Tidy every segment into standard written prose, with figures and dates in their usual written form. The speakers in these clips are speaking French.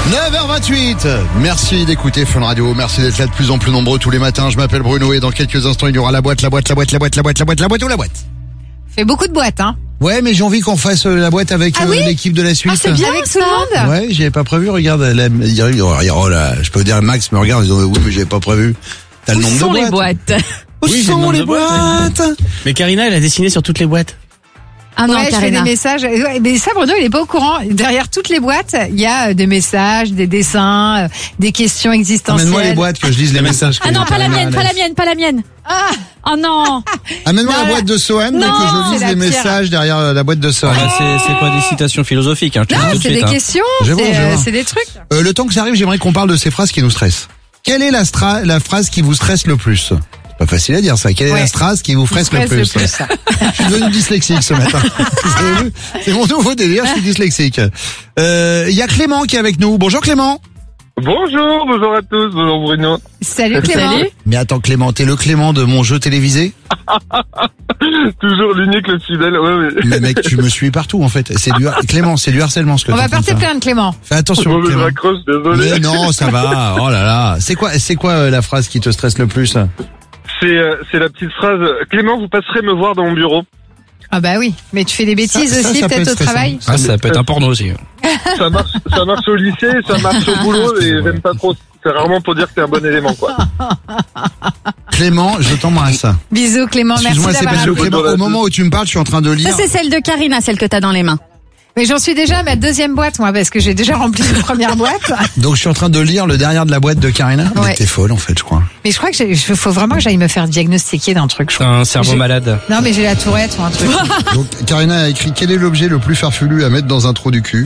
9h28. Merci d'écouter Fun Radio. Merci d'être là de plus en plus nombreux tous les matins. Je m'appelle Bruno et dans quelques instants, il y aura la boîte ou la boîte. Fait beaucoup de boîtes, hein. Ouais, mais j'ai envie qu'on fasse la boîte avec l'équipe de la Suisse. C'est bien avec tout le monde. Ouais, j'avais pas prévu. Regarde, oh là, je peux dire Max me regarde, ils ont oui, mais j'avais pas prévu. T'as le nombre de boîtes. Où sont les boîtes? Où sont les boîtes? Mais Karina, elle a dessiné sur toutes les boîtes. Ah non, ouais, je fais Karina. des messages. Ouais, mais ça, Bruno, il est pas au courant. Derrière toutes les boîtes, il y a des messages, des dessins, des questions existentielles. Amène-moi les boîtes que je lise les messages. Ah non, pas la mienne. Ah, Oh non. Amène-moi la boîte de Sohan, donc que je lise c'est les la pierre. messages derrière la boîte de Sohan. C'est pas des citations philosophiques, hein. Je te non, dis tout de c'est suite, des hein. questions, Je vois. c'est des trucs. Le temps que ça arrive, j'aimerais qu'on parle de ces phrases qui nous stressent. Quelle est la phrase qui vous stresse le plus? C'est pas facile à dire ça. Quelle est la phrase qui vous stresse le plus? Ça. Je suis devenu dyslexique ce matin. Vous avez vu? C'est mon nouveau délire, je suis dyslexique. Il y a Clément qui est avec nous. Bonjour Clément. Bonjour à tous, bonjour Bruno. Salut Clément. Salut. Mais attends Clément, t'es le Clément de mon jeu télévisé? Toujours l'unique, le fidèle, ouais. Mais mec, tu me suis partout en fait. Clément, c'est du harcèlement ce que On t'es va en train de porter faire. plainte, Clément. Fais attention Bon, mais je Clément. raccroche, désolé. Mais non, ça va. Oh là là. C'est quoi la phrase qui te stresse le plus? C'est la petite phrase, Clément, vous passerez me voir dans mon bureau. Ah bah oui, mais tu fais des bêtises Ça, aussi, ça peut peut-être être au stressant. travail. Ah, ça peut être un porno aussi. Ça marche au lycée, ça marche au boulot, et j'aime pas trop. C'est rarement pour dire que t'es un bon élément, quoi. Clément, je t'embrasse. Bisous Clément, merci Excuse-moi, c'est d'avoir parce que appelé. Clément, au moment où tu me parles, je suis en train de lire. Ça, c'est celle de Karina, celle que t'as dans les mains. Mais j'en suis déjà à ma deuxième boîte, moi, parce que j'ai déjà rempli la première boîte. Donc je suis en train de lire le derrière de la boîte de Karina. Ouais. Mais t'es folle en fait, je crois. Mais je crois que faut vraiment que j'aille me faire diagnostiquer d'un truc, je T'as crois. un cerveau malade. Non, mais j'ai la tourette ou un truc. Donc Karina a écrit quel est l'objet le plus farfelu à mettre dans un trou du cul?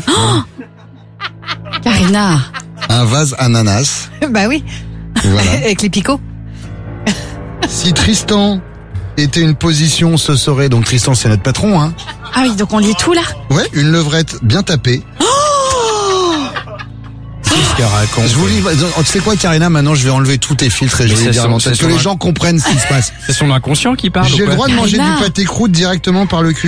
Karina. Un vase ananas. Bah oui, Voilà. avec les picots. Si Tristan était une position, ce serait donc Tristan, c'est notre patron, hein. Ah oui, donc on lit tout là. Ouais, une levrette bien tapée. Qu'est-ce qu'elle raconte? Je vous lis. Tu sais quoi, Karina? Maintenant, je vais enlever tous tes filtres et je Mais vais c'est dire son- avant c'est que son- les gens comprennent ce qui se passe. C'est son inconscient qui parle. J'ai ou le quoi? droit de manger Karina. du pâté croûte directement par le cul?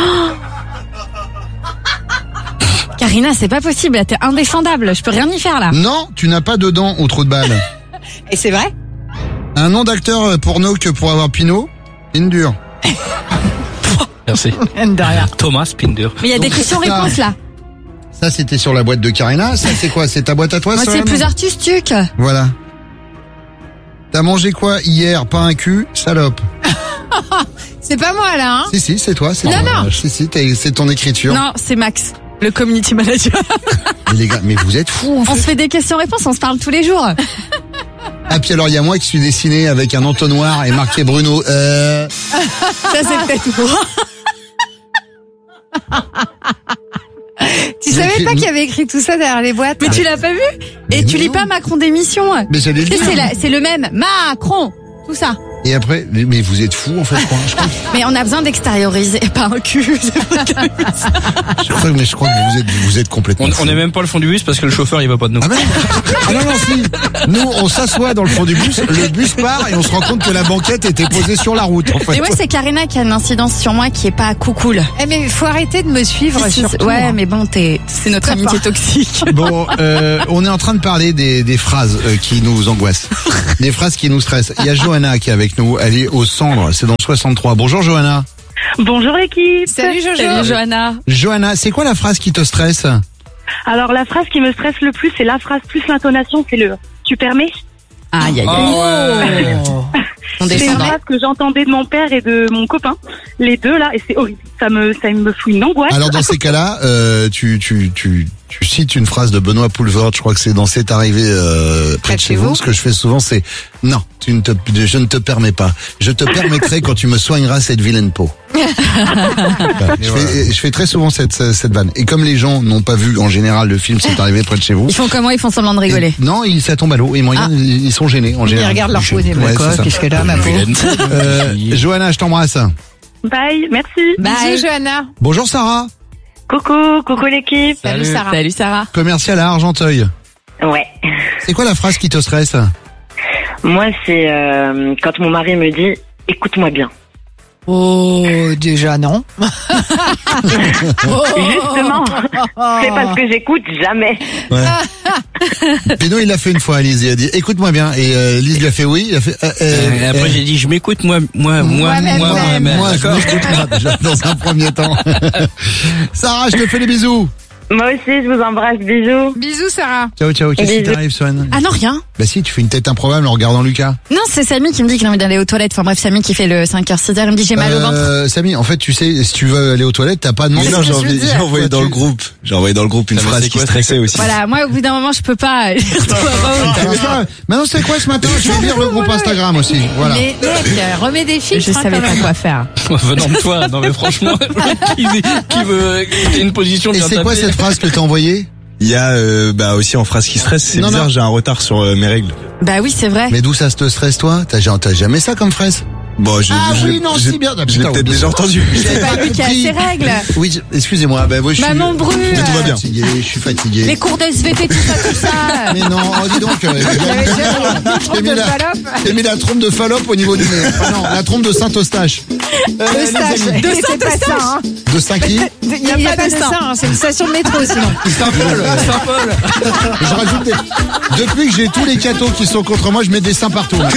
Karina, c'est pas possible, là, t'es indéfendable. Je peux rien y faire là. Non, tu n'as pas de dents au trou de balle. Et c'est vrai? Un nom d'acteur porno que pour avoir Pinot? Pindur. Merci. De rien. Thomas Pinder. Mais il y a des Donc, questions-réponses là. Ça, c'était sur la boîte de Karina. Ça, c'est quoi? C'est ta boîte à toi, Moi, ça? c'est le non plus artistique. Voilà. T'as mangé quoi hier? Pas un cul? Salope. C'est pas moi, là, hein? Si, c'est toi. C'est Non, toi. non. Si, c'est ton écriture. Non, c'est Max, le community manager. Mais les gars, mais vous êtes fous, en On fait. se fait des questions-réponses, on se parle tous les jours. Ah, puis alors, il y a moi qui suis dessiné avec un entonnoir et marqué Bruno. Ça, c'est peut-être moi. Tu J'ai savais écrit- pas qu'il y avait écrit tout ça derrière les boîtes? Mais tu l'as pas vu? Mais Et tu non. lis pas Macron d'émission. Mais j'allais le Tu sais, dire. c'est le même. Macron. Tout ça. Et après, mais vous êtes fous, en fait, je crois. Mais on a besoin d'extérioriser. Pas un cul. Je crois que vous êtes complètement On fous. est même pas le fond du bus parce que le chauffeur il va pas de nous. Ah ben non, si. Nous, on s'assoit dans le fond du bus, le bus part et on se rend compte que la banquette était posée sur la route, en fait. Et moi, c'est Karina qui a une incidence sur moi qui est pas cool. Eh, mais faut arrêter de me suivre, surtout. Ouais, hein. mais bon, c'est notre Très amitié fort. toxique. Bon, on est en train de parler des phrases qui nous angoissent, des phrases qui nous stressent. Il y a Johanna qui est avec nous, elle est au Cendres, c'est dans le 63. Bonjour Johanna. Bonjour l'équipe. Salut Jojo. Salut Johanna. Johanna, c'est quoi la phrase qui te stresse? Alors la phrase qui me stresse le plus, c'est la phrase plus l'intonation, c'est le « tu permets ?» Aïe, aïe, aïe. On C'est une descend. phrase que j'entendais de mon père et de mon copain, les deux là, et c'est horrible. Ça me fout une angoisse. Alors dans ces cas-là, tu cites une phrase de Benoît Poulvord, je crois que c'est dans C'est arrivé près de chez vous. Ce que je fais souvent, c'est non, je ne te permets pas. Je te permettrai quand tu me soigneras cette vilaine peau. Je fais très souvent cette vanne. Et comme les gens n'ont pas vu en général le film C'est arrivé près de chez vous. Ils font comment? Ils font semblant de rigoler. Non, ça tombe à l'eau. Ils sont gênés en Ils général. regardent leur peau des Ouais, quoi, c'est ça. qu'est-ce que là, ma peau? Johanna, je t'embrasse. Bye, merci. Bisous, Johanna. Bonjour Sarah, Coucou l'équipe. Salut, Sarah. Salut Sarah. commerciale à Argenteuil. Ouais. C'est quoi la phrase qui te stresse? Moi, c'est quand mon mari me dit « écoute-moi bien Oh, déjà non. Justement, c'est parce que j'écoute jamais. Ouais. Péno, il l'a fait une fois, Lise. Il a dit, écoute-moi bien. Et Lise lui a fait oui. Il a fait. Après j'ai dit je m'écoute moi-même. Moi, je D'accord. m'écoute moi, déjà, dans un premier temps. Sarah, je te fais des bisous. Moi aussi, je vous embrasse. Bisous. Bisous, Sarah. Ciao, ciao. Qu'est-ce qui Bisous. t'arrive, Swan? Ah non, rien. Bah si, tu fais une tête improbable en regardant Lucas. Non, c'est Samy qui me dit qu'il a envie d'aller aux toilettes. Enfin bref, Samy qui fait le 5h, 6h. Il me dit j'ai mal au ventre. Samy, en fait, tu sais, si tu veux aller aux toilettes, t'as pas demandé. Mais non, j'ai envie- J'ai envoyé dans le groupe. J'ai envoyé dans le groupe une Ah, mais phrase c'est qui quoi, stressait aussi. Voilà, moi au bout d'un moment, je peux pas. Maintenant, c'est quoi ce matin? Je vais lire le groupe Instagram aussi. Voilà. Mais mec, remets des filtres. Je savais pas quoi faire. Venant de toi, non mais franchement, qui veut une position Et bien c'est quoi tapée. cette phrase que t'as envoyée? Il y a aussi en phrase qui stresse, c'est Non, bizarre, non. j'ai un retard sur mes règles. Bah oui, c'est vrai. Mais d'où ça te stresse, toi? T'as jamais ça comme fraise? Bon, si bien. Je l'ai peut-être déjà entendu. J'avais Pas lui qui a ses règles. Oui, excusez-moi. Ben, moi, je suis. Maman brûle. Mais tout va bien. Je suis fatigué. Les cours de SVT, tout ça. Mais non, oh, dis donc. J'ai mis la trompe de Fallope au niveau du nez. Ah non, la trompe de Saint-Eustache. Eustache. C'est pas ça, hein. De Saint-qui? Il n'y a pas de ça, hein. C'est une station de métro, sinon. Saint-Paul. Je rajoute depuis que j'ai tous les cathos qui sont contre moi, je mets des seins partout.